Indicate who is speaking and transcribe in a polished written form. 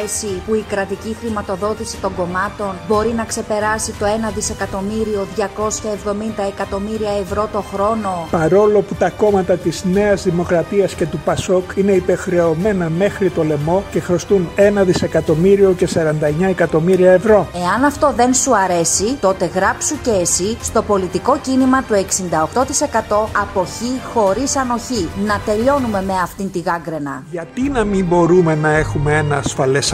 Speaker 1: αρέσει που η κρατική χρηματοδότηση των κομμάτων μπορεί να ξεπεράσει το 1.270.000.000 ευρώ το χρόνο?
Speaker 2: Παρόλο που τα κόμματα της Νέας Δημοκρατίας και του Πασόκ είναι υπεχρεωμένα μέχρι το λαιμό και χρωστούν 1.049.000.000 ευρώ.
Speaker 1: Εάν αυτό δεν σου αρέσει, τότε γράψου και εσύ στο πολιτικό κίνημα του 68% αποχή χωρίς ανοχή. Να τελειώνουμε με αυτήν τη γάγκρενα.
Speaker 2: Γιατί να μην μπορούμε να έχουμε ένα ασφαλές